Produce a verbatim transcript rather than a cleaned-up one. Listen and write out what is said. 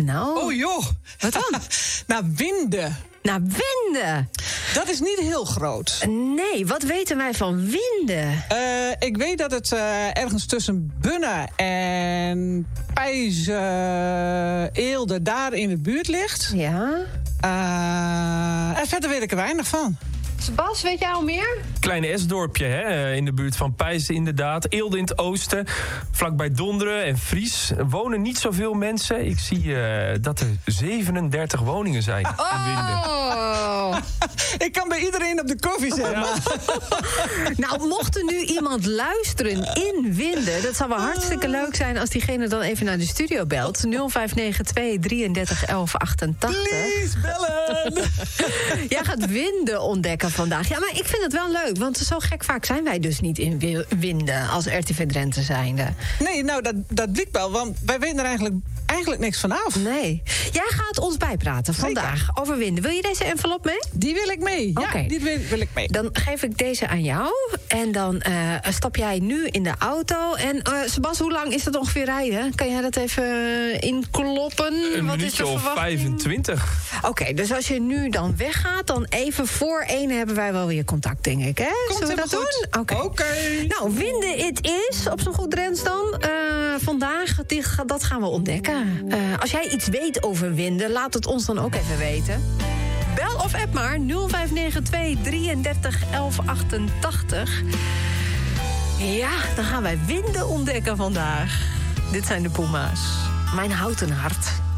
Nou. Oh joh. Wat dan? Nou, winden. Nou, winden. Dat is niet heel groot. Nee, wat weten wij van winden? Uh, ik weet dat het uh, ergens tussen Bunne en Pijze, Eelde, daar in de buurt ligt. Ja. Uh, en verder weet ik er weinig van. Bas, weet jij al meer? Klein Esdorpje, hè, in de buurt van Pijzen inderdaad. Eelde in het oosten, vlakbij Donderen en Fries. Er wonen niet zoveel mensen. Ik zie uh, dat er zevenendertig woningen zijn in Winden. Oh. Ik kan bij iedereen op de koffie zetten. Ja. Nou, mocht er nu iemand luisteren in Winden... dat zou wel hartstikke leuk zijn als diegene dan even naar de studio belt. nul vijf negen twee drieëndertig elf achtentachtig. Please, bellen! Jij gaat Winden ontdekken vandaag. Ja, maar ik vind het wel leuk, want zo gek vaak zijn wij dus niet in Winden als R T V Drenthe zijnde. Nee, nou, dat, dat blijkt wel, want wij weten er eigenlijk, eigenlijk niks vanaf. Nee. Jij gaat ons bijpraten vandaag Zeker. over Winden. Wil je deze envelop mee? Die wil ik mee. Ja, okay. die wil, wil ik mee. Dan geef ik deze aan jou en dan uh, stap jij nu in de auto. En uh, Sebas, hoe lang is dat ongeveer rijden? Kan jij dat even inkloppen? Een Wat minuutje of vijfentwintig. Oké, okay, dus als je nu dan weggaat, dan even voor één hebben wij wel weer contact, denk ik, hè? Komt Zullen we dat goed. doen? Oké. Okay. Okay. Nou, Winden it is, op zo'n goed Drents dan. Uh, vandaag, dit, dat gaan we ontdekken. Uh, als jij iets weet over Winden, laat het ons dan ook even weten. Bel of app maar, nul vijf negen twee drieëndertig elf achtentachtig. Ja, dan gaan wij Winden ontdekken vandaag. Dit zijn de Puma's. Mijn houten hart.